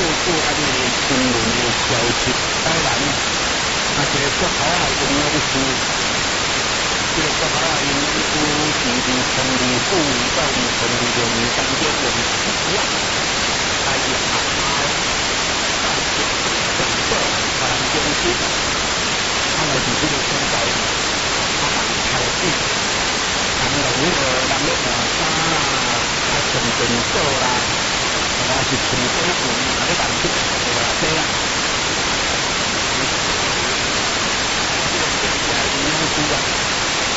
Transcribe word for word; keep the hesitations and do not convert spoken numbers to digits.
故啊，这个新闻的消息，当然，啊，这个国考啊，应用书，这个国考啊，应用书是伫从二五年到二从二六年当中用一样，来用学校教育成果发展中心，啊，来是这个现在啊，考试，啊，那个人咧换衫啦，啊，充电座啦。我是全国性啊，咧办出